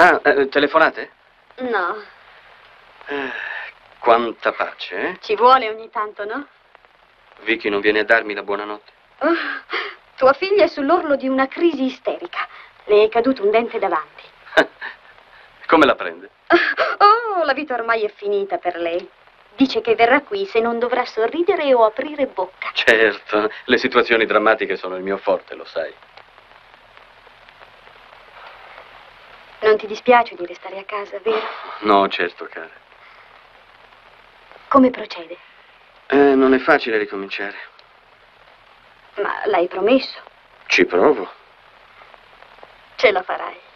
Ah, telefonate? No. Quanta pace, eh? Ci vuole ogni tanto, no? Vicky non viene a darmi la buonanotte? Oh, tua figlia è sull'orlo di una crisi isterica. Le è caduto un dente davanti. Come la prende? Oh, la vita ormai è finita per lei. Dice che verrà qui se non dovrà sorridere o aprire bocca. Certo, le situazioni drammatiche sono il mio forte, lo sai. Non ti dispiace di restare a casa, vero? No, certo, cara. Come procede? Non è facile ricominciare. Ma l'hai promesso. Ci provo. Ce la farai.